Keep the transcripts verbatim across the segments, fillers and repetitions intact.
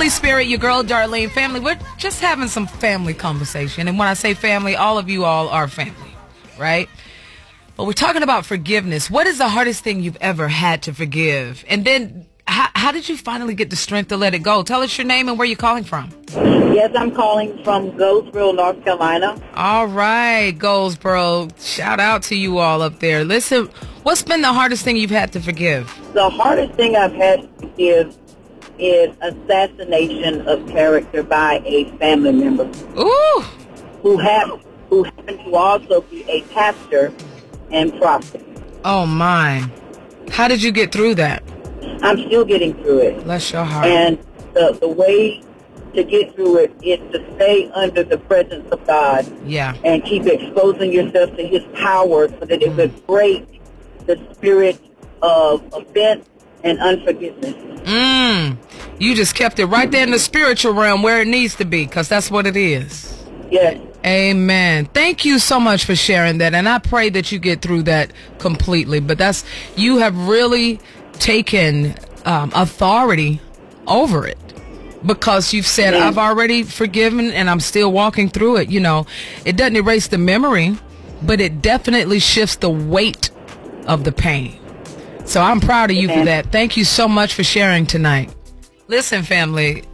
Nightly Spirit, your girl Darlene. Family, we're just having some family conversation. And when I say family, all of you all are family, right? But we're talking about forgiveness. What is the hardest thing you've ever had to forgive? And then how, how did you finally get the strength to let it go? Tell us your name and where you're calling from. Yes, I'm calling from Goldsboro, North Carolina. All right, Goldsboro. Shout out to you all up there. Listen, what's been the hardest thing you've had to forgive? The hardest thing I've had to forgive is assassination of character by a family member. Ooh. Who, have, who happened to also be a pastor and prophet. Oh, my. How did you get through that? I'm still getting through it. Bless your heart. And the, the way to get through it is to stay under the presence of God. Yeah. And keep exposing yourself to his power so that it would break the spirit of offense and unforgiveness. Mm. You just kept it right there in the spiritual realm where it needs to be, because that's what it is. Yes. Amen. Thank you so much for sharing that, and I pray that you get through that completely. But that's, you have really taken um, authority over it, because you've said, Amen. I've already forgiven and I'm still walking through it. You know, it doesn't erase the memory, but it definitely shifts the weight of the pain. So I'm proud of you Amen. for that. Thank you so much for sharing tonight. Listen, family,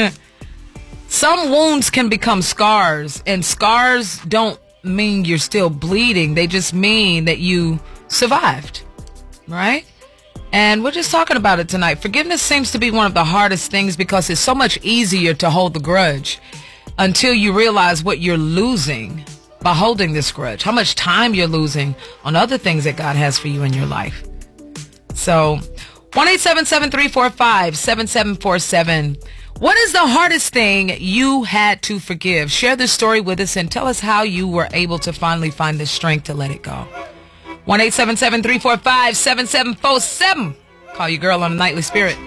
some wounds can become scars, and scars don't mean you're still bleeding. They just mean that you survived, right? And we're just talking about it tonight. Forgiveness seems to be one of the hardest things because it's so much easier to hold the grudge until you realize what you're losing by holding this grudge, how much time you're losing on other things that God has for you in your life. So, one eight seven seven, three four five, seven seven four seven. What is the hardest thing you had to forgive? Share this story with us and tell us how you were able to finally find the strength to let it go. one eight seven seven, three four five, seven seven four seven. Call your girl on the Nightly Spirit.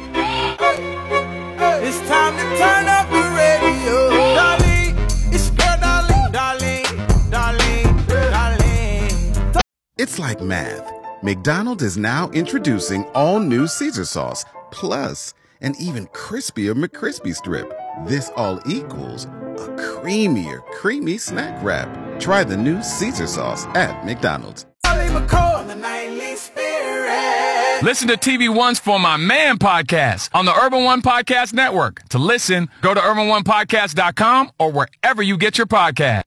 It's time to turn up the radio. Darlene, it's girl Darlene, Darlene, Darlene, Darlene. It's like math. McDonald's is now introducing all new Caesar sauce, plus an even crispier McCrispy strip. This all equals a creamier, creamy snack wrap. Try the new Caesar sauce at McDonald's. Listen to T V One's For My Man podcast on the Urban One Podcast Network. To listen, go to urban one podcast dot com or wherever you get your podcast.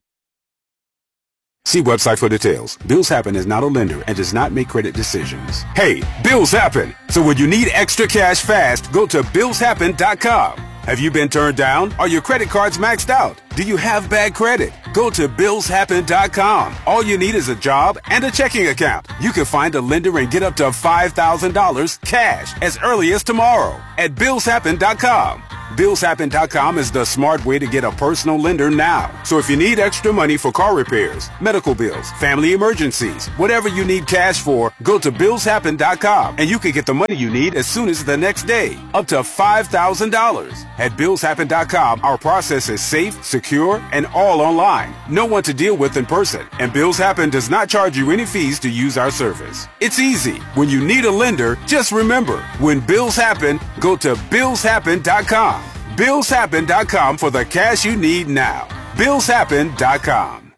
See website for details. Bills Happen is not a lender and does not make credit decisions. Hey, bills happen. So when you need extra cash fast, go to bills happen dot com. Have you been turned down? Are your credit cards maxed out? Do you have bad credit? Go to bills happen dot com. All you need is a job and a checking account. You can find a lender and get up to five thousand dollars cash as early as tomorrow at bills happen dot com. bills happen dot com is the smart way to get a personal lender now. So if you need extra money for car repairs, medical bills, family emergencies, whatever you need cash for, go to bills happen dot com and you can get the money you need as soon as the next day, up to five thousand dollars. At bills happen dot com, our process is safe, secure, and all online. No one to deal with in person, and Bills Happen does not charge you any fees to use our service. It's easy. When you need a lender, just remember, when bills happen, go to bills happen dot com. bills happen dot com for the cash you need now. bills happen dot com.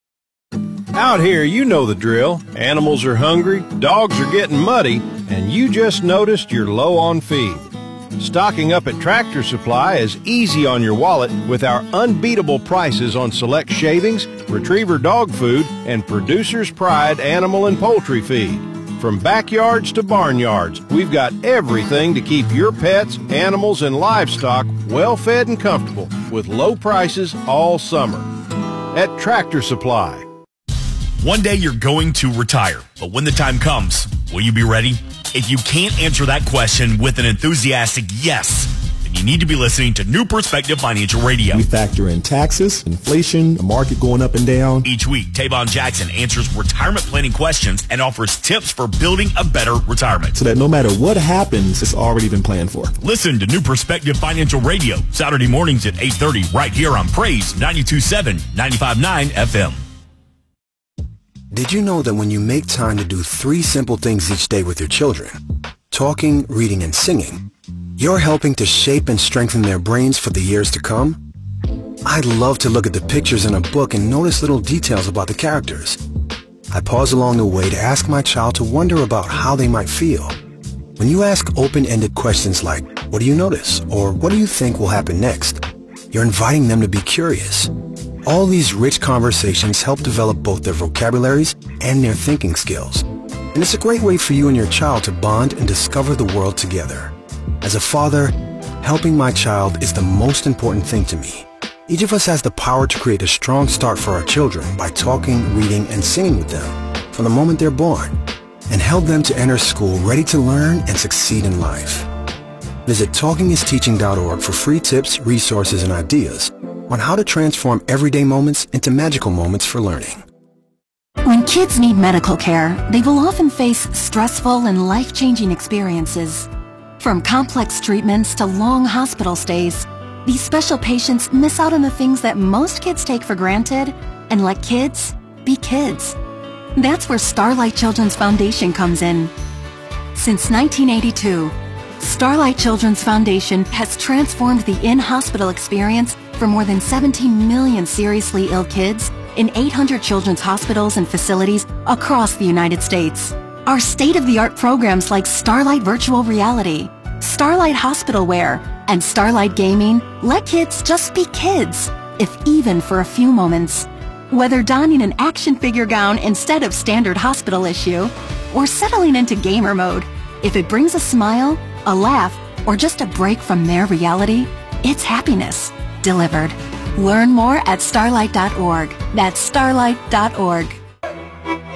Out here, you know the drill. Animals are hungry, dogs are getting muddy, and you just noticed you're low on feed. Stocking up at Tractor Supply is easy on your wallet with our unbeatable prices on select shavings, retriever dog food, and Producer's Pride animal and poultry feed. From backyards to barnyards, we've got everything to keep your pets, animals, and livestock well fed and comfortable with low prices all summer. At Tractor Supply. One day you're going to retire, but when the time comes, will you be ready? If you can't answer that question with an enthusiastic yes, then you need to be listening to New Perspective Financial Radio. We factor in taxes, inflation, the market going up and down. Each week, Tavon Jackson answers retirement planning questions and offers tips for building a better retirement. So that no matter what happens, it's already been planned for. Listen to New Perspective Financial Radio, Saturday mornings at eight thirty right here on Praise ninety-two point seven, ninety-five point nine F M. Did you know that when you make time to do three simple things each day with your children, talking, reading, and singing, you're helping to shape and strengthen their brains for the years to come? I love to look at the pictures in a book and notice little details about the characters. I pause along the way to ask my child to wonder about how they might feel. When you ask open-ended questions like, what do you notice? Or what do you think will happen next? You're inviting them to be curious. All these rich conversations help develop both their vocabularies and their thinking skills. And it's a great way for you and your child to bond and discover the world together. As a father, helping my child is the most important thing to me. Each of us has the power to create a strong start for our children by talking, reading, and singing with them from the moment they're born, and help them to enter school ready to learn and succeed in life. Visit talking is teaching dot org for free tips, resources, and ideas on how to transform everyday moments into magical moments for learning. When kids need medical care, they will often face stressful and life-changing experiences. From complex treatments to long hospital stays, these special patients miss out on the things that most kids take for granted and let kids be kids. That's where Starlight Children's Foundation comes in. Since nineteen eighty-two, Starlight Children's Foundation has transformed the in-hospital experience for more than seventeen million seriously ill kids in eight hundred children's hospitals and facilities across the United States. Our state-of-the-art programs like Starlight Virtual Reality, Starlight Hospital Wear, and Starlight Gaming let kids just be kids, if even for a few moments. Whether donning an action figure gown instead of standard hospital issue, or settling into gamer mode, if it brings a smile, a laugh, or just a break from their reality, it's happiness delivered. Learn more at starlight dot org. That's starlight dot org.